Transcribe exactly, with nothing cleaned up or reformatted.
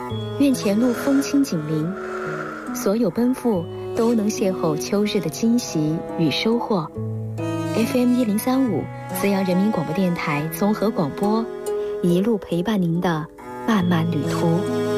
愿前路风轻锦鳞，所有奔赴都能邂逅秋日的惊喜与收获。F M 一零三五，资阳人民广播电台综合广播，一路陪伴您的漫漫旅途。